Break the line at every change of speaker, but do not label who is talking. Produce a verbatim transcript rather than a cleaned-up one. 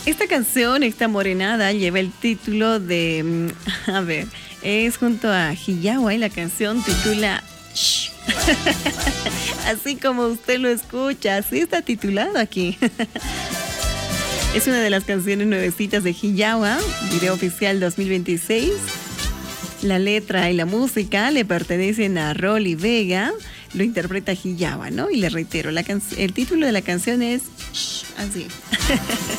Esta canción, esta morenada, lleva el título de, a ver, es junto a Hiyawa y la canción titula Shh. Así como usted lo escucha, así está titulado aquí. Es una de las canciones nuevecitas de Hiyawa, video oficial dos mil veintiséis. La letra y la música le pertenecen a Rolly Vega, lo interpreta Hiyawa, ¿no? Y le reitero, la can- el título de la canción es Shh, así.